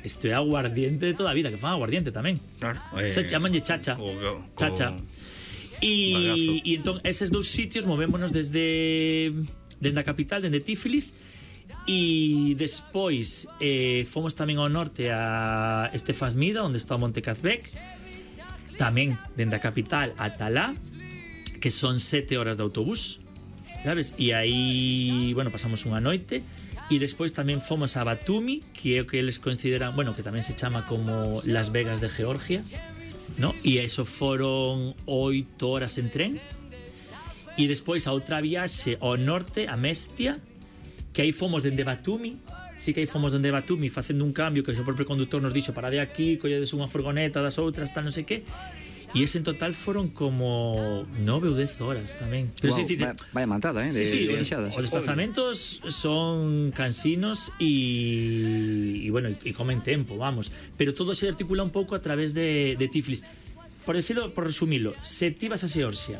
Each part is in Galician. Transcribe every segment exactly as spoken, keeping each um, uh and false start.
isto é aguardiente de toda a vida, que fan aguardiente tamén. Claro. Eh, Se chamanlle chacha. Co, co, chacha. E, e entón, eses dous sitios movémonos desde dende a capital, dende Tiflis, e despois eh, fomos tamén ao norte a Estefansmida, onde está o Monte Kazbek, tamén dende a capital ata lá, que son sete horas de autobús, sabes? E aí, bueno, pasamos unha noite. E despois tamén fomos a Batumi, que é o que eles consideran, bueno, que tamén se chama como Las Vegas de Georgia, ¿no? E eso foron oito horas en tren. E despois a outra viaxe ao norte, a Mestia, que aí fomos dende Batumi. Sí que aí fomos dende Batumi facendo un cambio que o seu propio conductor nos dixo: para de aquí, colledes unha furgoneta das outras, tal, non sei que. E ese en total foron como nove ou dez horas tamén. Pero wow, sí, vaya, vaya matada, eh, de, sí, sí, de os, os desplazamentos son cansinos e, e bueno, e comen tempo, vamos. Pero todo se articula un pouco a través de, de Tiflis. Por decirlo, por resumilo, se ti vas a Xeorxia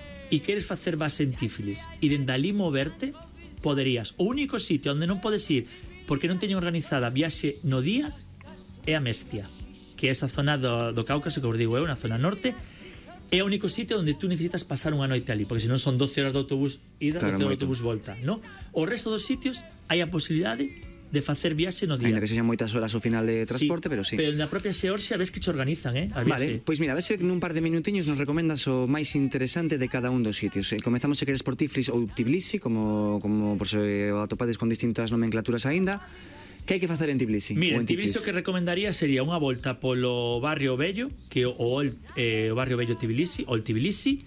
e queres facer base en Tiflis e dende ali moverte, poderías. O único sitio onde non podes ir porque non teñen organizada viaxe no día é a Mestia, que é esa zona do, do Cáucaso, que os digo eu, na zona norte. É o único sitio onde tú necesitas pasar unha noite ali, porque senón son doce horas de autobús ida, claro, doce horas de autobús volta, ¿no? O resto dos sitios hai a posibilidade de facer viaxe no día. Ainda que sexan moitas horas ao final de transporte, sí, pero sí. Pero na propia Xeorxia ves que che organizan, eh? A vale, pois pues mira, a ver se nun par de minutiños nos recomendas o máis interesante de cada un dos sitios. Eh, comezamos se queres por Tiflis ou Tbilisi, como, como por se o atopades con distintas nomenclaturas aínda. Que hai que facer en Tbilisi? Mira, en Tiflis Tbilisi o que recomendaría sería unha volta polo barrio Bello, que o, o, eh, o barrio Bello Tbilisi, o el Tbilisi.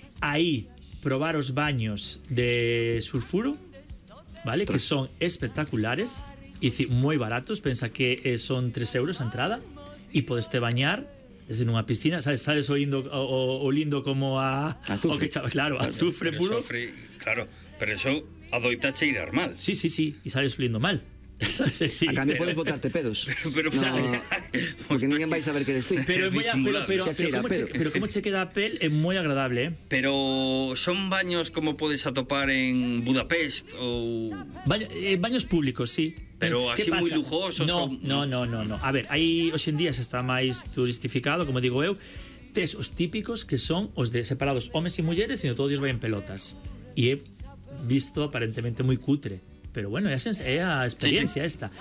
Aí probar os baños de sulfuro, vale? Ostras. Que son espectaculares e moi baratos. Pensa que eh, son tres euros a entrada e podes te bañar desde nunha piscina, sales, sales o lindo, o, o lindo como a azufre, o que, claro, claro, azufre puro. Sofre, claro, pero eso adoita cheirar mal. Sí, sí, sí, e sales lindo mal. Decir, a cambio podes botarte pedos. Pero, no, porque ninguén vai saber que eres ti. Pero, moi, pero, pero, pero, como che, pero como che queda a pel é moi agradable, eh? Pero son baños como podes atopar en Budapest ou Baño, eh, baños públicos, sí. Pero así moi lujosos. No, ou... no, no, no, no. A ver, aí hoxe en día se está máis turistificado, como digo eu. Tes os típicos que son os de separados homes e mulleres, e todos os vai en pelotas. E he visto aparentemente moi cutre. Pero bueno, é a experiencia, sí, sí, esta.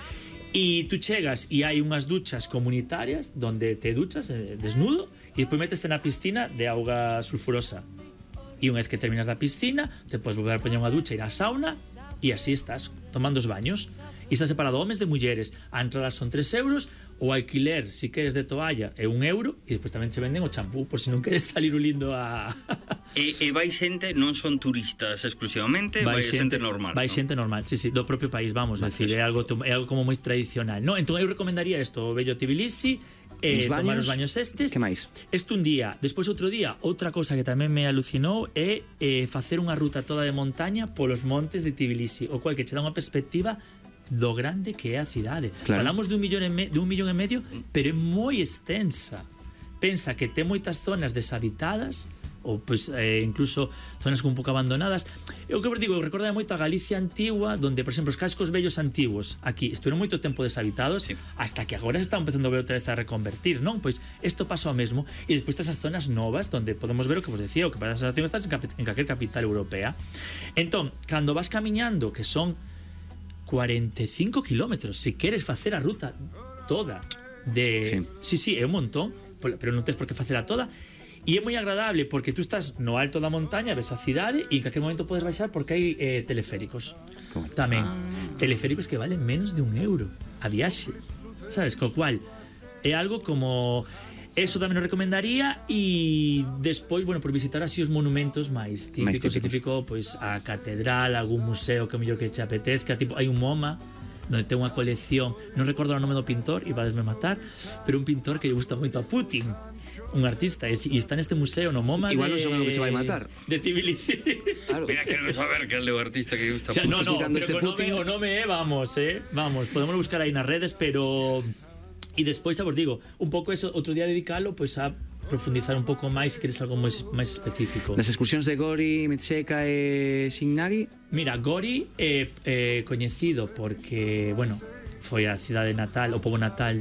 E tú chegas e hai unhas duchas comunitarias donde te duchas eh, desnudo e depois meteste na piscina de auga sulfurosa. E unha vez que terminas da piscina, te podes volver a poñer unha ducha, ir á sauna e así estás, tomando os baños. E está separado homes de mulleres. A entrada son tres euros, o alquiler, se si queres de toalla, é un euro, e despois tamén che venden o champú, por se non queres salir lindo a... e, e vai xente, non son turistas exclusivamente, vai, vai xente, xente normal. Vai ¿no? xente normal, sí, sí, do propio país, vamos, a decir, é algo, é algo como moi tradicional, ¿no? Entón eu recomendaría isto, o bello Tbilisi, eh, baños, tomar os baños estes. Que máis? Este un día, despois outro día, outra cosa que tamén me alucinou é eh, facer unha ruta toda de montaña polos montes de Tbilisi, o cual que che dá unha perspectiva do grande que é a cidade. Claro. Falamos de un millón e me, de un millón e medio, pero é moi extensa. Pensa que ten moitas zonas deshabitadas, ou pois, eh, incluso zonas un pouco abandonadas. Eu que vos digo, eu recordo moito a Galicia antigua, donde, por exemplo, os cascos vellos antiguos aquí estuveron moito tempo deshabitados, sí, hasta que agora se están empezando a ver outra vez a reconvertir, non? Pois isto pasa o mesmo. E despois estas zonas novas donde podemos ver o que vos decía, o que para a sensación estás en calquer capital europea. Entón, cando vas camiñando, que son cuarenta e cinco kilómetros, se queres facer a ruta toda de... Sí, sí, sí, é un montón, pero non tens por que facela toda. E é moi agradable porque tú estás no alto da montaña, ves a cidade e en calquer momento podes baixar porque hai eh, teleféricos. ¿Cómo? Tamén. Ah. Teleféricos que valen menos de un euro a viaxe, sabes? Co cual é algo como... Eso tamén o recomendaría. E despois, bueno, por visitar así os monumentos máis típicos, máis típicos. E típico, pois a catedral, algún museo que mellor que che apetezca, tipo, hai un MoMA donde ten unha colección, non recordo o nome do pintor e vadesme matar, pero un pintor que lle gusta moito a Putin, un artista, e está neste museo no MoMA. Igual de... non son o que se vai matar de Tbilisi. Claro. Mira, quero saber que é o artista que lle gusta a Putin. O sea, no, no, pero este o nome, o nome é, vamos, eh, vamos, podemos buscar aí nas redes, pero... E despois, xa vos digo, un pouco eso, outro día dedicalo pois a profundizar un pouco máis se queres algo máis, máis específico. Das excursións de Gori, Metseka e Signari? Mira, Gori é eh, coñecido porque, bueno, foi a cidade natal, o pobo natal